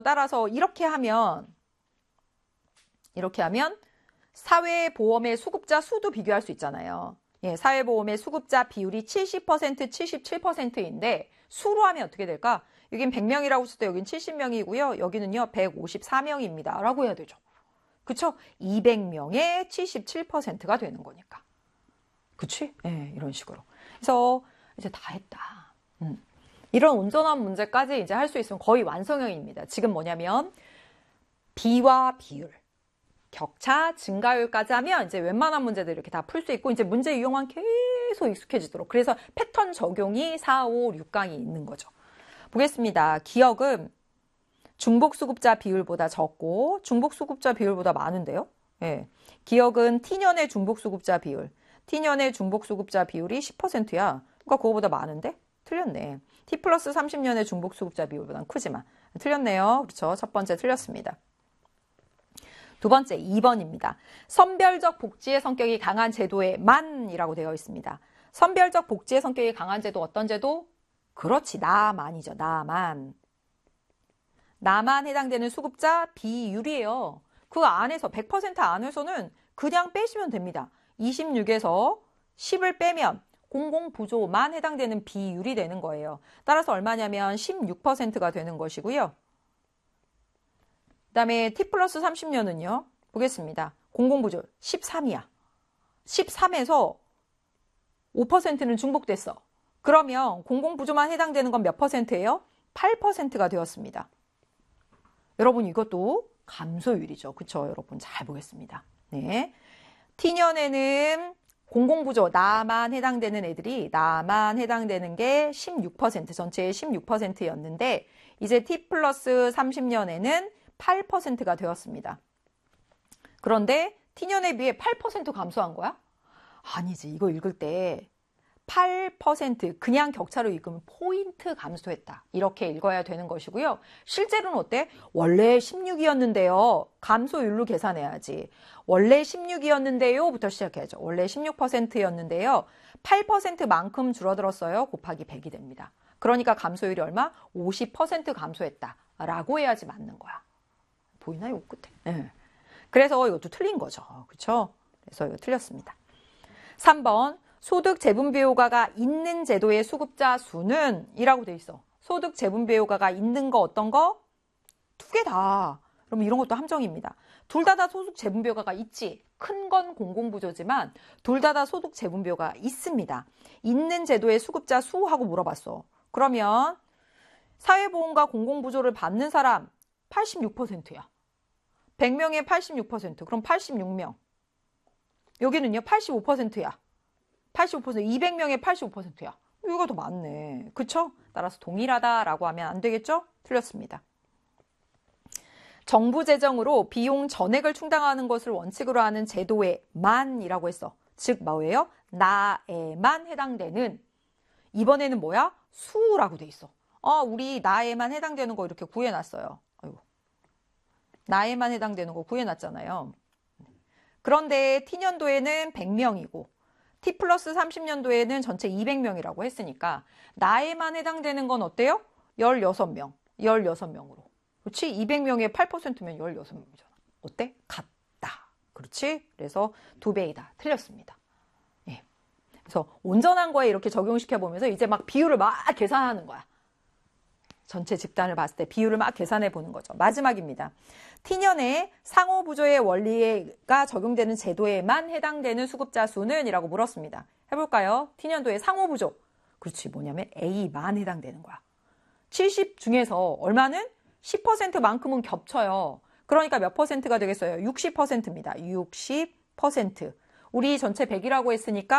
따라서 이렇게 하면 사회보험의 수급자 수도 비교할 수 있잖아요. 예, 사회보험의 수급자 비율이 70%, 77%인데 수로 하면 어떻게 될까? 여긴 100명이라고 했을 때 여긴 70명이고요. 여기는요 154명입니다. 라고 해야 되죠. 그쵸? 200명의 77%가 되는 거니까. 그치? 예, 이런 식으로. 그래서 이제 다 했다. 이런 온전한 문제까지 이제 할 수 있으면 거의 완성형입니다. 지금 뭐냐면 비와 비율, 격차, 증가율까지 하면 이제 웬만한 문제들 이렇게 다 풀 수 있고 이제 문제 유형만 계속 익숙해지도록. 그래서 패턴 적용이 4, 5, 6강이 있는 거죠. 보겠습니다. 기억은 중복수급자 비율보다 적고 중복수급자 비율보다 많은데요. 예. 기억은 T년의 중복수급자 비율. T년의 중복수급자 비율이 10%야. 그러니까 그거보다 많은데? 틀렸네. T 플러스 30년의 중복수급자 비율보다는 크지만. 틀렸네요. 그렇죠. 첫 번째 틀렸습니다. 두 번째 2번입니다. 선별적 복지의 성격이 강한 제도에 만이라고 되어 있습니다. 선별적 복지의 성격이 강한 제도 어떤 제도? 그렇지. 나만이죠. 나만. 나만 해당되는 수급자 비율이에요. 그 안에서 100% 안에서는 그냥 빼시면 됩니다. 26에서 10을 빼면 공공부조만 해당되는 비율이 되는 거예요. 따라서 얼마냐면 16%가 되는 것이고요. 그 다음에 T 플러스 30년은요. 보겠습니다. 공공부조 13이야. 13에서 5%는 중복됐어. 그러면 공공부조만 해당되는 건 몇 %예요? 8%가 되었습니다. 여러분 이것도 감소율이죠. 그쵸? 여러분 잘 보겠습니다. 네. T년에는 공공부조 나만 해당되는 애들이 나만 해당되는 게 16% 전체의 16%였는데 이제 T 플러스 30년에는 8%가 되었습니다. 그런데 T년에 비해 8% 감소한 거야? 아니지. 이거 읽을 때 8% 그냥 격차로 읽으면 포인트 감소했다. 이렇게 읽어야 되는 것이고요. 실제로는 어때? 원래 16이었는데요. 감소율로 계산해야지. 원래 16이었는데요. 부터 시작해야죠. 원래 16%였는데요. 8%만큼 줄어들었어요. 곱하기 100이 됩니다. 그러니까 감소율이 얼마? 50% 감소했다. 라고 해야지 맞는 거야. 보이나요? 끝에. 네. 그래서 이것도 틀린 거죠. 그렇죠? 그래서 이거 틀렸습니다. 3번. 소득 재분배 효과가 있는 제도의 수급자 수는 이라고 돼 있어. 소득 재분배 효과가 있는 거 어떤 거? 두 개 다. 그럼 이런 것도 함정입니다. 둘 다 소득 재분배 효과가 있지. 큰 건 공공부조지만 둘 다 소득 재분배 효과가 있습니다. 있는 제도의 수급자 수하고 물어봤어. 그러면 사회보험과 공공부조를 받는 사람 86%야. 100명에 86%. 그럼 86명. 여기는요 85%야. 85%, 200명에 85%야. 이거 더 많네. 그쵸? 따라서 동일하다라고 하면 안 되겠죠? 틀렸습니다. 정부 재정으로 비용 전액을 충당하는 것을 원칙으로 하는 제도에 만이라고 했어. 즉 뭐예요? 나에만 해당되는. 이번에는 뭐야? 수라고 돼 있어. 우리 나에만 해당되는 거 이렇게 구해놨어요. 아이고. 나에만 해당되는 거 구해놨잖아요. 그런데 T년도에는 100명이고 T 플러스 30년도에는 전체 200명이라고 했으니까 나에만 해당되는 건 어때요? 16명. 16명으로. 그렇지? 200명에 8%면 16명이잖아. 어때? 같다. 그렇지? 그래서 2배이다. 틀렸습니다. 예. 그래서 온전한 거에 이렇게 적용시켜보면서 이제 막 비율을 막 계산하는 거야. 전체 집단을 봤을 때 비율을 막 계산해 보는 거죠. 마지막입니다. T년에 상호부조의 원리가 적용되는 제도에만 해당되는 수급자 수는? 이라고 물었습니다. 해볼까요? T년도의 상호부조. 그렇지. 뭐냐면 A만 해당되는 거야. 70 중에서 얼마는? 10%만큼은 겹쳐요. 그러니까 몇 %가 되겠어요? 60%입니다. 60%. 우리 전체 100이라고 했으니까